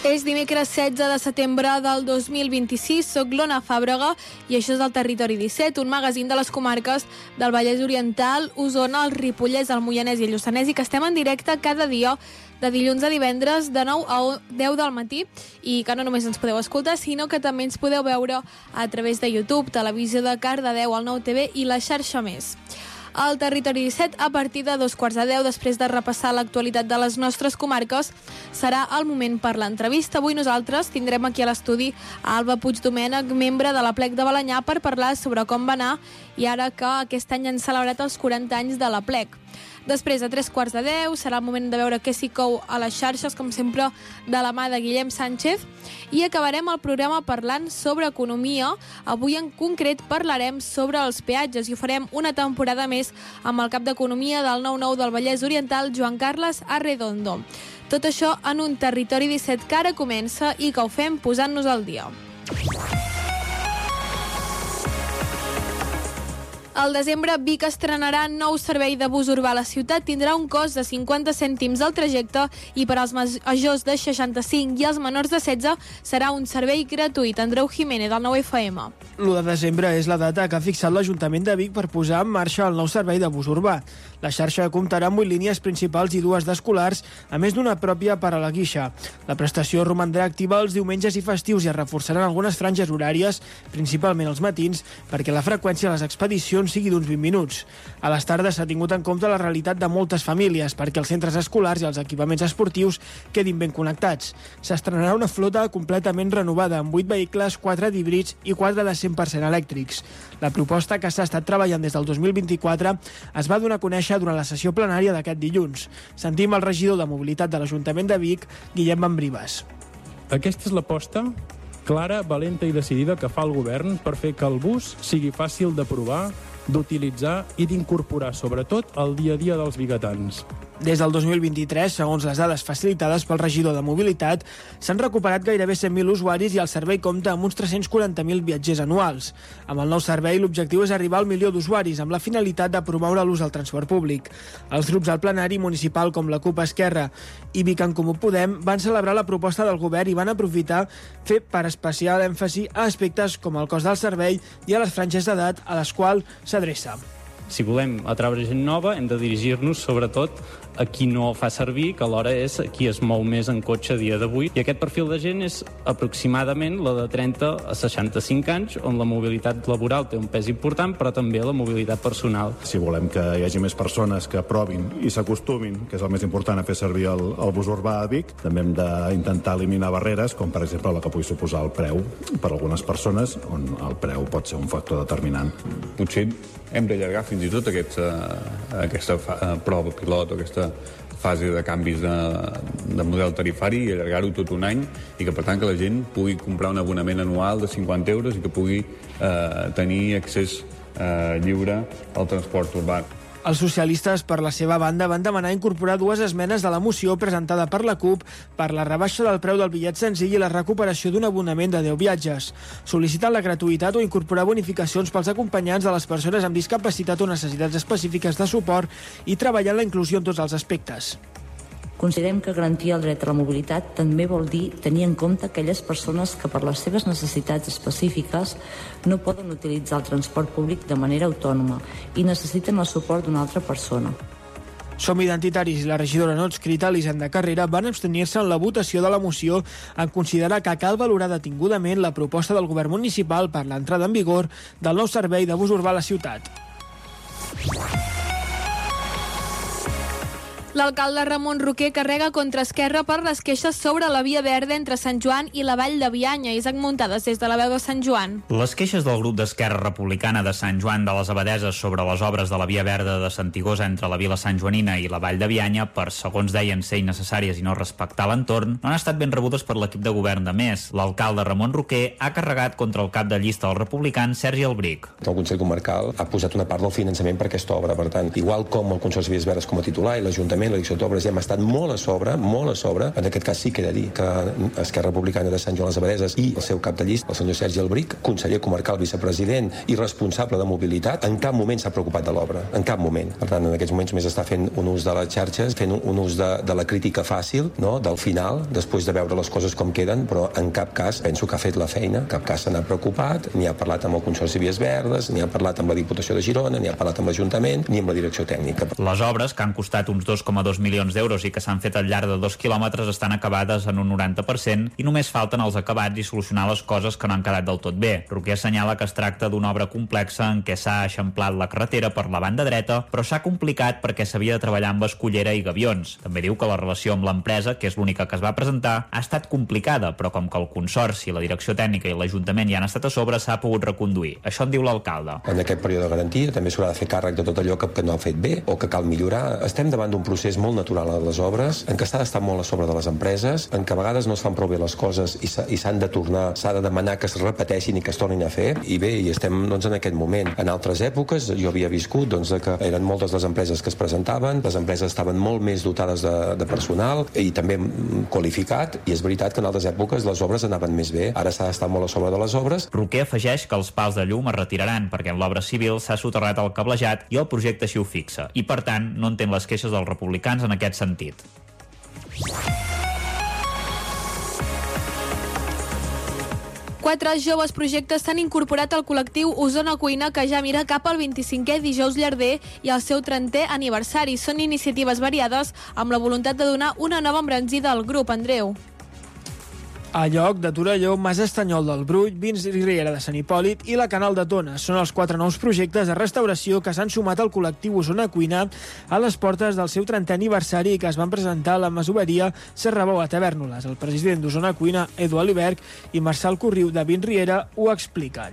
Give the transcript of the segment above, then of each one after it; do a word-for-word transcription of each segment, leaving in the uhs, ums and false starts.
És dimecres setze de setembre del dos mil vint-i-sis, soc l'Ona Fàbrega i això és el Territori disset, un magazín de les comarques del Vallès Oriental, Osona, el Ripollès, el Moianès i el Lluçanès, i que estem en directe cada dia de dilluns a divendres de nou a deu del matí, i que no només ens podeu escoltar, sinó que també ens podeu veure a través de YouTube, Televisió de Cardedeu, el Nou T V i la xarxa Més. Al Territori disset, a partir de dos quarts de deu, després de repassar l'actualitat de les nostres comarques, serà el moment per l'entrevista. Avui nosaltres tindrem aquí a l'estudi a Alba Puigdomènech, membre de la Plec de Balenyà, per parlar sobre com va anar i ara que aquest any han celebrat els quaranta anys de la Plec. Després, a tres quarts de deu, serà el moment de veure què s'hi cou a les xarxes, com sempre, de la mà de Guillem Sánchez. I acabarem el programa parlant sobre economia. Avui, en concret, parlarem sobre els peatges i ho farem una temporada més amb el cap d'Economia del nou nou del Vallès Oriental, Joan Carles Arredondo. Tot això en un Territori disset que ara comença i que ho fem posant-nos al dia. Al desembre, Vic estrenarà nou servei de bus urbà a la ciutat. Tindrà un cost de cinquanta cèntims al trajecte i per als majors de seixanta-cinc i els menors de setze serà un servei gratuït. Andreu Jiménez, del nou F M. l'u de desembre és la data que ha fixat l'Ajuntament de Vic per posar en marxa el nou servei de bus urbà. La xarxa comptarà amb vuit línies principals i dues d'escolars, a més d'una pròpia per a la guixa. La prestació romandrà activa els diumenges i festius i es reforçaran algunes franges horàries, principalment els matins, perquè la freqüència de les expedicions sigui d'uns vint minuts. A les tardes s'ha tingut en compte la realitat de moltes famílies perquè els centres escolars i els equipaments esportius quedin ben connectats. S'estrenarà una flota completament renovada amb vuit vehicles, quatre d'híbrids i quatre de cent per cent elèctrics. La proposta, que s'ha estat treballant des del dos mil vint-i-quatre, es va donar a conèixer durant la sessió plenària d'aquest dilluns. Sentim el regidor de Mobilitat de l'Ajuntament de Vic, Guillem Mambribas. Aquesta és l'aposta clara, valenta i decidida que fa el govern per fer que el bus sigui fàcil de provar, d'utilitzar i d'incorporar, sobretot, al dia a dia dels biguetans. Des del dos mil vint-i-tres, segons les dades facilitades pel regidor de Mobilitat, s'han recuperat gairebé cent mil usuaris i el servei compta amb uns tres-cents quaranta mil viatgers anuals. Amb el nou servei, l'objectiu és arribar al milió d'usuaris, amb la finalitat de promoure l'ús del transport públic. Els grups al plenari municipal, com la CUP Esquerra i Vic en Comú Podem, van celebrar la proposta del govern i van aprofitar fer per especial èmfasi a aspectes com el cost del servei i a les franges d'edat a les quals s'adreça. Si volem atraure gent nova, hem de dirigir-nos sobretot a qui no fa servir, que alhora és qui es mou més en cotxe a dia d'avui. I aquest perfil de gent és aproximadament la de trenta a seixanta-cinc anys, on la mobilitat laboral té un pes important, però també la mobilitat personal. Si volem que hi hagi més persones que provin i s'acostumin, que és el més important, a fer servir el, el bus urbà a Vic, també hem d'intentar eliminar barreres, com per exemple la que pugui suposar el preu per a algunes persones, on el preu pot ser un factor determinant. Potser hem d'allargar fins i tot aquesta, aquesta fa, prova pilot o aquesta fase de canvis de, de model tarifari i allargar-ho tot un any i que per tant que la gent pugui comprar un abonament anual de cinquanta euros i que pugui eh, tenir accés eh, lliure al transport urbà. Els socialistes, per la seva banda, van demanar incorporar dues esmenes de la moció presentada per la CUP per la rebaixa del preu del bitllet senzill i la recuperació d'un abonament de deu viatges. Sol·liciten la gratuïtat o incorporar bonificacions pels acompanyants de les persones amb discapacitat o necessitats específiques de suport i treballar en la inclusió en tots els aspectes. Considerem que garantir el dret a la mobilitat també vol dir tenir en compte aquelles persones que per les seves necessitats específiques no poden utilitzar el transport públic de manera autònoma i necessiten el suport d'una altra persona. Som Identitaris i la regidora no adscrita, Elisenda Carrera, van abstenir-se en la votació de la moció en considerar que cal valorar detingudament la proposta del govern municipal per l'entrada en vigor del nou servei de bus urbà a la ciutat. L'alcalde Ramon Roquer carrega contra Esquerra per les queixes sobre la via verda entre Sant Joan i la Vall de Bianya. Isaac Muntades, des de la veu de Sant Joan. Les queixes del grup d'Esquerra Republicana de Sant Joan de les Abadeses sobre les obres de la via verda de Santigosa entre la vila santjoanina i la Vall de Bianya, per, segons deien, ser innecessàries i no respectar l'entorn, no han estat ben rebudes per l'equip de govern de Més. L'alcalde Ramon Roquer ha carregat contra el cap de llista dels republicans, Sergi Albric. El Consell Comarcal ha posat una part del finançament per aquesta obra, per tant, igual com el Consorci Vies Verdes com a titular i l'Ajuntament l'Ajuntament, la direcció d'obres, ja hem estat molt a sobre, molt a sobre. En aquest cas sí que he de dir que Esquerra Republicana de Sant Joan les Abadeses i el seu cap de llista, el senyor Sergi Albric, conseller comarcal, vicepresident i responsable de mobilitat, en cap moment s'ha preocupat de l'obra, en cap moment. Per tant, en aquests moments més està fent un ús de les xarxes, fent un ús de, de la crítica fàcil, no?, del final, després de veure les coses com queden, però en cap cas penso que ha fet la feina, en cap cas se n'ha preocupat, ni ha parlat amb el Consorci Vies Verdes, ni ha parlat amb la Diputació de Girona, ni ha parlat amb l'Ajuntament, ni amb la direcció tècnica. Les obres, que han costat uns dos coma dos milions d'euros i que s'han fet al llarg de dos quilòmetres, estan acabades en un noranta per cent i només falten els acabats i solucionar les coses que no han quedat del tot bé. Roquer assenyala que es tracta d'una obra complexa en què s'ha eixamplat la carretera per la banda dreta, però s'ha complicat perquè s'havia de treballar amb escullera i gavions. També diu que la relació amb l'empresa, que és l'única que es va presentar, ha estat complicada, però com que el Consorci, la direcció tècnica i l'Ajuntament ja han estat a sobre, s'ha pogut reconduir. Això en diu l'alcalde. En aquest període de garantia també s'haurà de fer càrrec de tot allò que, que no ha fet bé o que cal millorar. Estem davant d'un procés molt natural a les obres, en què s'ha d'estar molt a sobre de les empreses, en què a vegades no es fan prou bé les coses i s'han de tornar, s'ha de demanar que es repeteixin i que es tornin a fer, i bé, i estem doncs, en aquest moment. En altres èpoques jo havia viscut doncs, que eren moltes les empreses que es presentaven, les empreses estaven molt més dotades de, de personal i també qualificat, i és veritat que en altres èpoques les obres anaven més bé. Ara s'ha d'estar molt a sobre de les obres. Roquer afegeix que els pals de llum es retiraran perquè en l'obra civil s'ha soterrat el cablejat i el projecte així ho fixa, i per tant no entén les queixes dels republicans en aquest sentit. Quatre joves projectes s'han incorporat al col·lectiu Osona Cuina, que ja mira cap al vint-i-cinquè Dijous Llarder i al seu trentè aniversari. Són iniciatives variades amb la voluntat de donar una nova embranzida al grup. Andreu. A Lloc, de Torelló, Mas Estanyol del Brull, Vins i Riera de Sant Hipòlit i la Canal de Tona. Són els quatre nous projectes de restauració que s'han sumat al col·lectiu Osona Cuina a les portes del seu trentè aniversari i que es van presentar a la masoveria Serrabou a Tavèrnoles. El president d'Osona Cuina, Edu Aliberg, i Marçal Corriu de Vins Riera ho expliquen.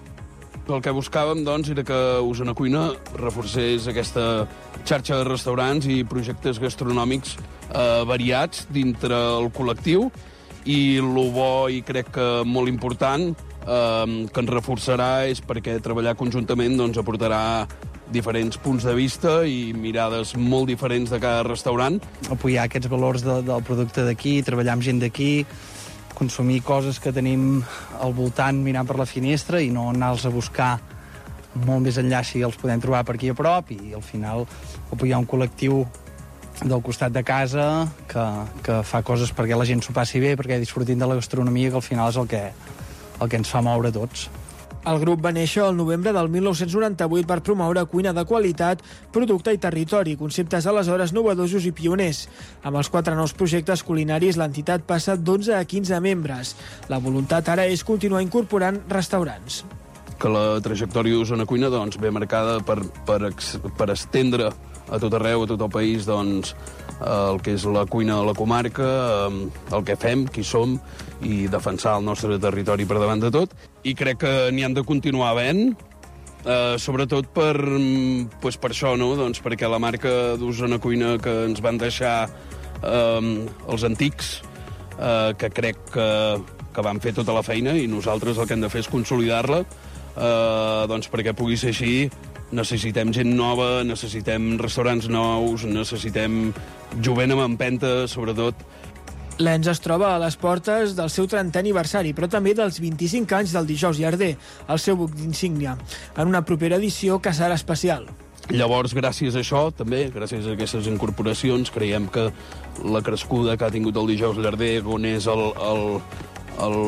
El que buscàvem, doncs, era que Osona Cuina reforcés aquesta xarxa de restaurants i projectes gastronòmics eh, variats dintre el col·lectiu, i el bo, i crec que molt important, eh, que ens reforçarà és perquè treballar conjuntament doncs, aportarà diferents punts de vista i mirades molt diferents de cada restaurant. Apoyar aquests valors de, del producte d'aquí, treballar amb gent d'aquí, consumir coses que tenim al voltant mirant per la finestra i no anar-los a buscar molt més enllà si els podem trobar per aquí a prop, i al final apoyar un col·lectiu del costat de casa que, que fa coses perquè la gent s'ho passi bé, perquè disfrutin de la gastronomia, que al final és el que, el que ens fa moure tots. El grup va néixer el novembre del mil nou-cents noranta-vuit per promoure cuina de qualitat, producte i territori, conceptes aleshores novedosos i pioners. Amb els quatre nous projectes culinaris, l'entitat passa d'onze a quinze membres. La voluntat ara és continuar incorporant restaurants. Que la trajectòria d'Osona Cuina doncs, ve marcada per, per, per estendre a tot arreu, a tot el país, doncs, el que és la cuina de la comarca, el que fem, qui som, i defensar el nostre territori per davant de tot. I crec que n'hi han de continuar havent, eh, sobretot per, pues per això, no? Doncs perquè la marca d'Osona Cuina que ens van deixar eh, els antics, eh, que crec que, que van fer tota la feina, i nosaltres el que hem de fer és consolidar-la, eh, doncs perquè pugui ser així. Necessitem gent nova, necessitem restaurants nous, necessitem jovent amb empenta, sobretot. L'Ens es troba a les portes del seu trentè aniversari, però també dels vint-i-cinc anys del Dijous Llarder, el seu buc d'insígnia, en una propera edició que serà especial. Llavors, gràcies a això, també, gràcies a aquestes incorporacions, creiem que la crescuda que ha tingut el Dijous Llarder, on és el, el, el,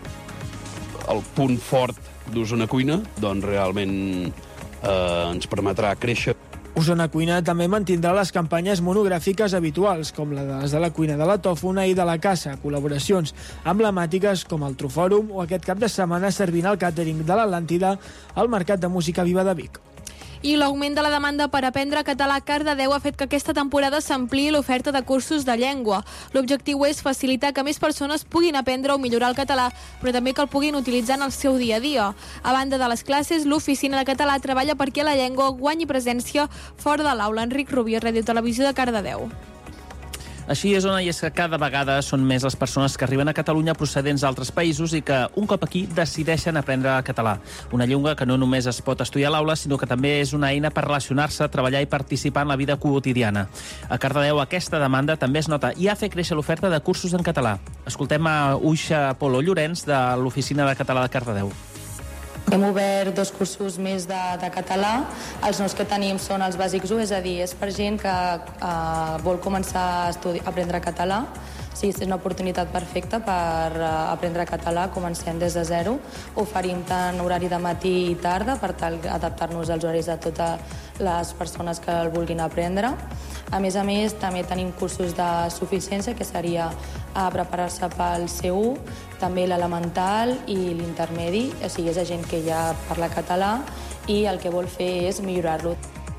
el punt fort d'Osona Cuina, doncs realment Eh, ens permetrà créixer. Osona Cuina també mantindrà les campanyes monogràfiques habituals, com les de la cuina de la tòfona i de la caça, col·laboracions emblemàtiques com el Trofòrum o aquest cap de setmana servint el càtering de l'Atlàntida al Mercat de Música Viva de Vic. I l'augment de la demanda per aprendre català a Cardedeu ha fet que aquesta temporada s'ampliï l'oferta de cursos de llengua. L'objectiu és facilitar que més persones puguin aprendre o millorar el català, però també que el puguin utilitzar en el seu dia a dia. A banda de les classes, l'Oficina de Català treballa perquè la llengua guanyi presència fora de l'aula. Enric Rubí, Ràdio Televisió de Cardedeu. Així és, Ona, i és que cada vegada són més les persones que arriben a Catalunya procedents d'altres països i que, un cop aquí, decideixen aprendre català. Una llengua que no només es pot estudiar a l'aula, sinó que també és una eina per relacionar-se, treballar i participar en la vida quotidiana. A Cardedeu aquesta demanda també es nota i ha fet créixer l'oferta de cursos en català. Escoltem a Uixa Polo Llorenç de l'Oficina de Català de Cardedeu. Hem obert dos cursos més de, de català. Els nous que tenim són els bàsics u, és a dir, és per gent que uh, vol començar a, estudi- a aprendre català. Sí, és una oportunitat perfecta per uh, aprendre català. Comencem des de zero. Oferim tant horari de matí i tarda per tal adaptar-nos als horaris de totes les persones que el vulguin aprendre. A més a més, també tenim cursos de suficiència, que seria a preparar-se pel C u, també l'elemental i l'intermedi, o sigui, és gent que ja parla català i el que vol fer és millorar-lo.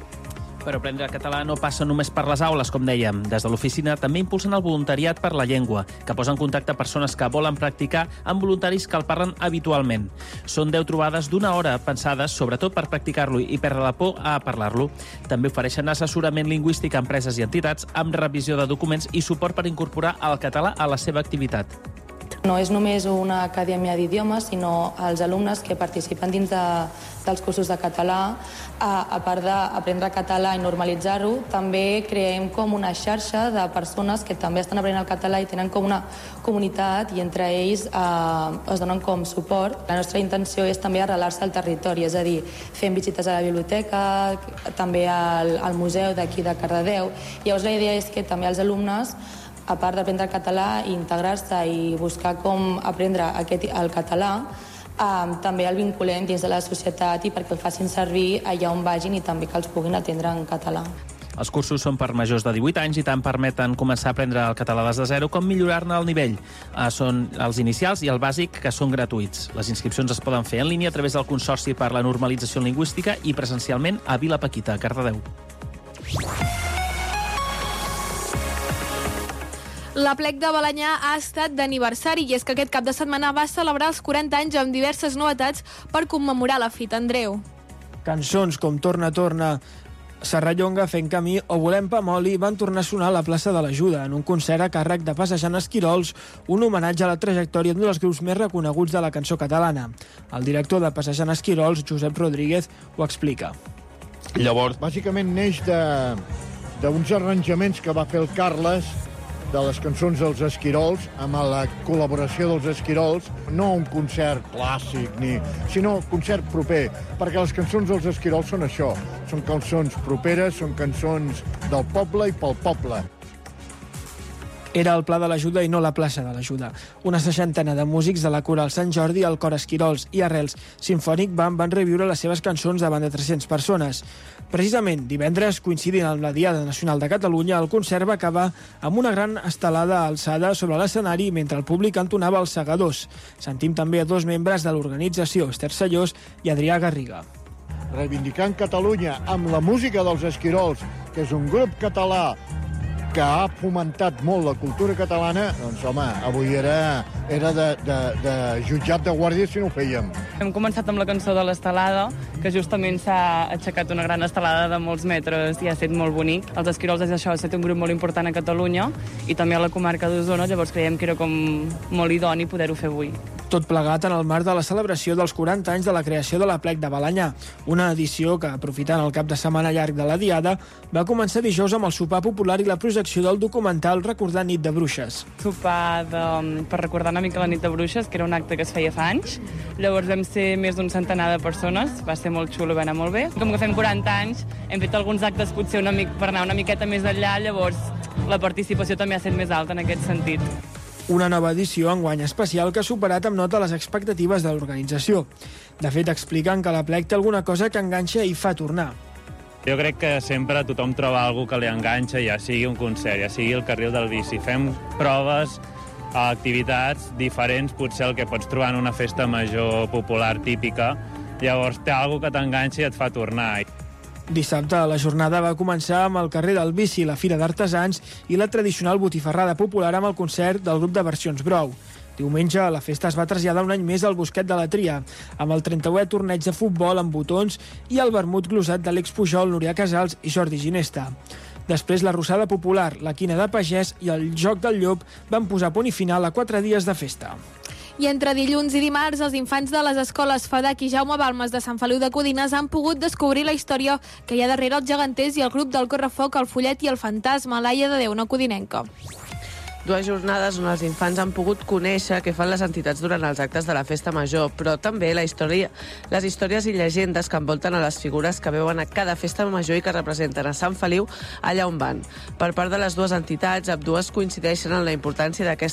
Però aprendre català no passa només per les aules, com dèiem. Des de l'oficina també impulsen el voluntariat per la llengua, que posa en contacte persones que volen practicar amb voluntaris que el parlen habitualment. Són deu trobades d'una hora pensades sobretot per practicar-lo i perdre la por a parlar-lo. També ofereixen assessorament lingüístic a empreses i entitats amb revisió de documents i suport per incorporar el català a la seva activitat. No és només una acadèmia d'idiomes, sinó els alumnes que participen dins de, dels cursos de català, a, a part d'aprendre català i normalitzar-ho, també creem com una xarxa de persones que també estan aprenent el català i tenen com una comunitat i entre ells eh, es donen com suport. La nostra intenció és també arrelar-se al territori, és a dir, fem visites a la biblioteca, també al, al museu d'aquí de Cardedeu. Llavors la idea és que també els alumnes, a part d'aprendre català i integrar-se i buscar com aprendre aquest, el català, eh, també el vinculem dins de la societat i perquè el facin servir allà on vagin i també que els puguin atendre en català. Els cursos són per majors de divuit anys i tant permeten començar a aprendre el català des de zero com millorar-ne el nivell. Eh, són els inicials i el bàsic, que són gratuïts. Les inscripcions es poden fer en línia a través del Consorci per la Normalització Lingüística i presencialment a Vila Paquita, a Cardedeu. L'Aplec de Balenyà ha estat d'aniversari i és que aquest cap de setmana va celebrar els quaranta anys amb diverses novetats per commemorar la fita. Andreu. Cançons com Torna, Torna, Serrallonga, Fent Camí o Volem pa amb oli van tornar a sonar a la plaça de l'Ajuda en un concert a càrrec de Passejant Esquirols, un homenatge a la trajectòria d'un dels grups més reconeguts de la cançó catalana. El director de Passejant Esquirols, Josep Rodríguez, ho explica. Llavors, bàsicament neix d'uns arranjaments que va fer el Carles de les cançons dels Esquirols, amb la col·laboració dels Esquirols, no un concert clàssic, ni, sinó un concert proper, perquè les cançons dels Esquirols són això, són cançons properes, són cançons del poble i pel poble. Era el Pla de l'Ajuda i no la plaça de l'Ajuda. Una seixantena de músics de la Coral Sant Jordi, el Cor Esquirols i Arrels Simfònic Band van reviure les seves cançons davant de tres-centes persones. Precisament divendres, coincidint amb la Diada Nacional de Catalunya, el concert va acabar amb una gran estelada alçada sobre l'escenari mentre el públic entonava els segadors. Sentim també a dos membres de l'organització, Esther Sallós i Adrià Garriga. Reivindicant Catalunya amb la música dels Esquirols, que és un grup català que ha fomentat molt la cultura catalana, doncs, home, avui era, era de, de, de jutjat de guàrdia si no ho fèiem. Hem començat amb la cançó de l'Estelada, que justament s'ha aixecat una gran estelada de molts metres i ha estat molt bonic. Els Esquirols és això, ha estat un grup molt important a Catalunya i també a la comarca d'Osona, llavors creiem que era com molt idoni poder-ho fer avui. Tot plegat en el marc de la celebració dels quaranta anys de la creació de l'Aplec de Balenyà, una edició que, aprofitant el cap de setmana llarg de la Diada, va començar dijous amb el sopar popular i la projecció del documental Recordar Nit de Bruixes. Sopar de, per recordar una mica la Nit de Bruixes, que era un acte que es feia fa anys. Llavors vam ser més d'un centenar de persones, va ser molt xulo, va anar molt bé. Com que fem quaranta anys, hem fet alguns actes potser una mica, per anar una miqueta més enllà, llavors la participació també ha estat més alta en aquest sentit. Una nova edició enguany especial que ha superat amb nota les expectatives de l'organització. De fet, expliquen que l'Aplec té alguna cosa que enganxa i fa tornar. Jo crec que sempre tothom troba alguna que li enganxa, ja sigui un concert, ja sigui el carril del bici. Fem proves, activitats diferents, potser el que pots trobar en una festa major popular típica. Llavors té alguna que t'enganxa i et fa tornar. Dissabte la jornada va començar amb el carrer del Bici, la Fira d'Artesans i la tradicional botifarrada popular amb el concert del grup de versions Brou. Diumenge la festa es va traslladar un any més al Bosquet de la Tria, amb el trentauè torneig de futbol amb botons i el vermut glosat d'Àlex Pujol, Núria Casals i Jordi Ginesta. Després, la Rossada Popular, la Quina de Pagès i el Joc del Llop van posar punt i final a quatre dies de festa. I entre dilluns i dimarts, els infants de les escoles Fadac i Jaume Balmes de Sant Feliu de Codines han pogut descobrir la història que hi ha darrere els geganters i el grup del Correfoc, el Follet i el Fantasma, Laia de Déu, una codinenca. Dues jornades on els infants han pogut conèixer què fan les entitats durant els actes de la festa major, però també la història, les històries i llegendes que envolten a les figures que veuen a cada festa major i que representen a Sant Feliu allà on van. Per part de les dues entitats, ambdues coincideixen en la importància d'aquesta